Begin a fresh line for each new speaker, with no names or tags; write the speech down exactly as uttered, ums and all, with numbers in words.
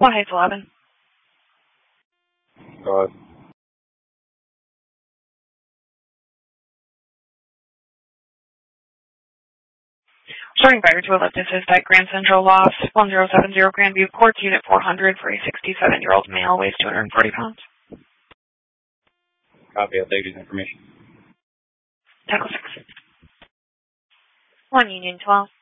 One Heights eleven.
Go ahead.
Starting fire to a left assist at Grand Central Loft, one zero seven zero Grandview Courts, Unit four hundred for a sixty-seven-year-old male, weighs two hundred forty pounds.
Copy, I'll take his information.
Tackle six.
One Union twelve.